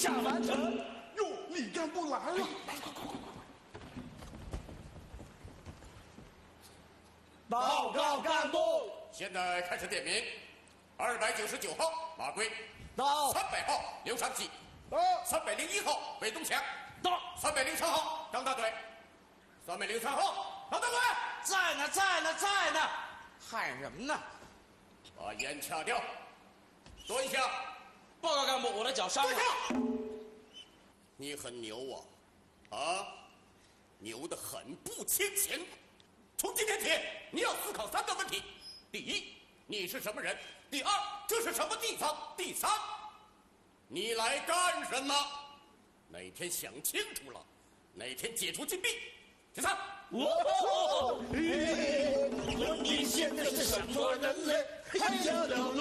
下完成。 哟，李干部来了！ 报告干部。 现在开始点名。299号马贵到。 300号刘长喜到。 301号韦东强到。 303号张大队303号张大队在呢，在呢，在呢，喊什么呢？ 把烟掐掉，蹲下。 报告干部，我的脚伤了。 你很牛啊，牛得很不欠钱。从今天起，你要思考3个问题：第一，你是什么人；第二，这是什么地方；第三，你来干什么？哪天想清楚了，哪天解除禁闭。第三， 你现在是什么人类？还有